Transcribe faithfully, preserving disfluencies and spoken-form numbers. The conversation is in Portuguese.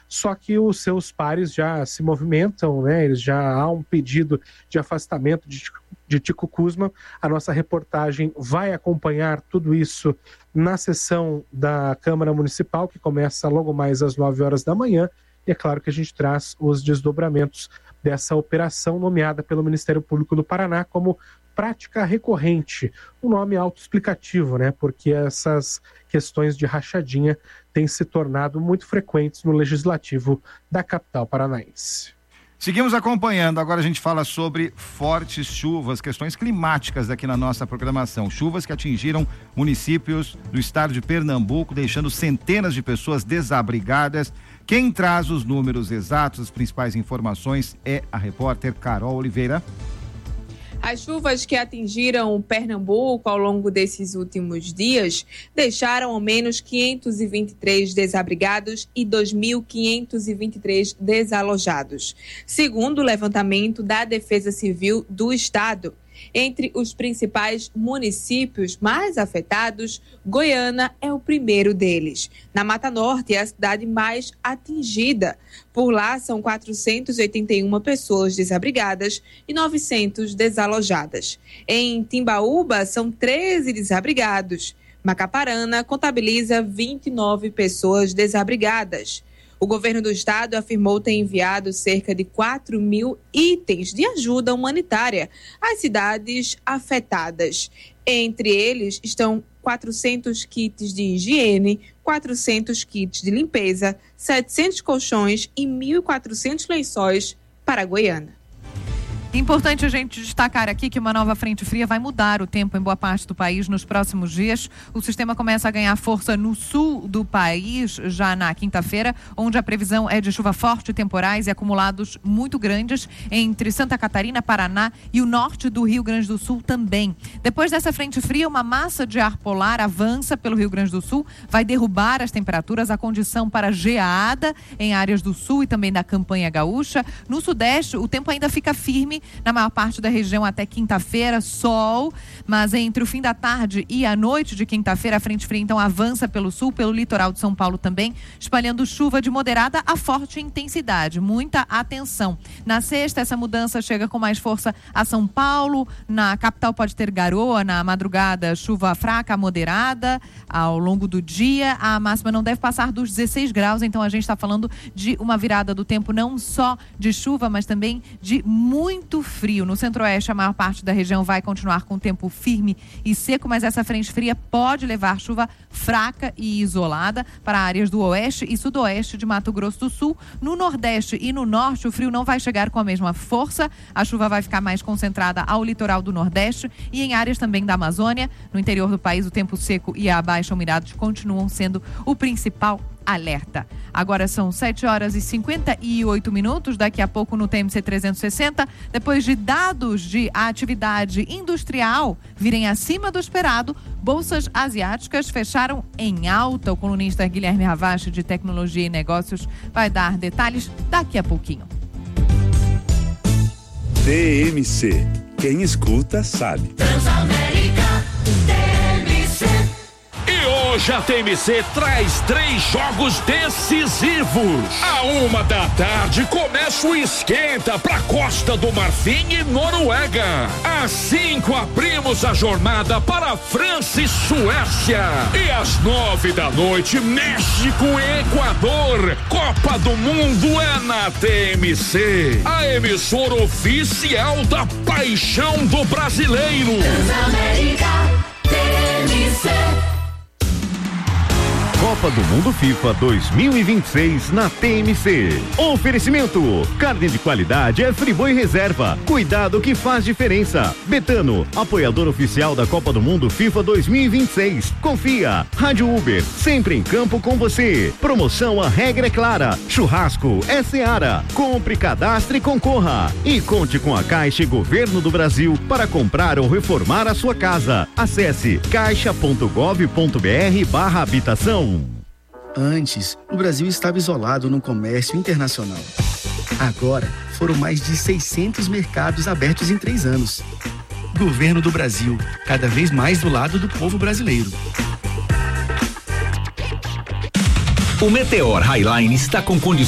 só que os seus pares já se movimentam, né? Eles já há um pedido de afastamento de, de Tico Kuzma. A nossa reportagem vai acompanhar tudo isso na sessão da Câmara Municipal, que começa logo mais às nove horas da manhã, e é claro que a gente traz os desdobramentos dessa operação nomeada pelo Ministério Público do Paraná como prática recorrente, um nome autoexplicativo, né? Porque essas questões de rachadinha têm se tornado muito frequentes no legislativo da capital paranaense. Seguimos acompanhando, agora a gente fala sobre fortes chuvas, questões climáticas aqui na nossa programação. Chuvas que atingiram municípios do estado de Pernambuco, deixando centenas de pessoas desabrigadas. Quem traz os números exatos, as principais informações, é a repórter Carol Oliveira. As chuvas que atingiram Pernambuco ao longo desses últimos dias deixaram ao menos quinhentos e vinte e três desabrigados e dois mil quinhentos e vinte e três desalojados, segundo o levantamento da Defesa Civil do Estado. Entre os principais municípios mais afetados, Goiânia é o primeiro deles. Na Mata Norte é a cidade mais atingida. Por lá são quatrocentas e oitenta e uma pessoas desabrigadas e novecentas desalojadas. Em Timbaúba são treze desabrigados. Macaparana contabiliza vinte e nove pessoas desabrigadas. O governo do estado afirmou ter enviado cerca de quatro mil itens de ajuda humanitária às cidades afetadas. Entre eles estão quatrocentos kits de higiene, quatrocentos kits de limpeza, setecentos colchões e mil e quatrocentos lençóis para Goiânia. Importante a gente destacar aqui que uma nova frente fria vai mudar o tempo em boa parte do país nos próximos dias. O sistema começa a ganhar força no sul do país já na quinta-feira, onde a previsão é de chuva forte, temporais e acumulados muito grandes entre Santa Catarina, Paraná e o norte do Rio Grande do Sul também. Depois dessa frente fria, uma massa de ar polar avança pelo Rio Grande do Sul, vai derrubar as temperaturas, a condição para geada em áreas do sul e também da campanha gaúcha. No sudeste, o tempo ainda fica firme na maior parte da região até quinta-feira, sol, mas entre o fim da tarde e a noite de quinta-feira, a frente fria então avança pelo sul, pelo litoral de São Paulo também, espalhando chuva de moderada a forte intensidade. Muita atenção. Na sexta, essa mudança chega com mais força a São Paulo, na capital pode ter garoa, na madrugada chuva fraca a moderada, ao longo do dia a máxima não deve passar dos dezesseis graus, então a gente está falando de uma virada do tempo não só de chuva, mas também de muito frio. No centro-oeste, a maior parte da região vai continuar com tempo firme e seco, mas essa frente fria pode levar chuva fraca e isolada para áreas do oeste e sudoeste de Mato Grosso do Sul. No nordeste e no norte, o frio não vai chegar com a mesma força. A chuva vai ficar mais concentrada ao litoral do nordeste e em áreas também da Amazônia. No interior do país, o tempo seco e a baixa umidade continuam sendo o principal alerta. Agora são sete horas e cinquenta e oito minutos, daqui a pouco no T M C trezentos e sessenta, depois de dados de atividade industrial virem acima do esperado, bolsas asiáticas fecharam em alta. O colunista Guilherme Ravache, de Tecnologia e Negócios, vai dar detalhes daqui a pouquinho. T M C, quem escuta sabe. Transamérica, T M C. E hoje a T M C traz três jogos decisivos. À uma da tarde começa o esquenta pra Costa do Marfim e Noruega. Às cinco abrimos a jornada para França e Suécia. E às nove da noite, México e Equador. Copa do Mundo é na T M C. A emissora oficial da paixão do brasileiro. Transamérica, T M C. Copa do Mundo FIFA dois mil e vinte e seis na T M C. Oferecimento: carne de qualidade é Friboi Reserva. Cuidado que faz diferença. Betano, apoiador oficial da Copa do Mundo FIFA dois mil e vinte e seis. Confia. Rádio Uber, sempre em campo com você. Promoção, a regra é clara. Churrasco é Seara. Compre, cadastre e concorra. E conte com a Caixa e Governo do Brasil para comprar ou reformar a sua casa. Acesse caixa ponto gov ponto br barra habitação. Antes, o Brasil estava isolado no comércio internacional. Agora, foram mais de seiscentos mercados abertos em três anos. Governo do Brasil, cada vez mais do lado do povo brasileiro. O Meteor Highline está com condições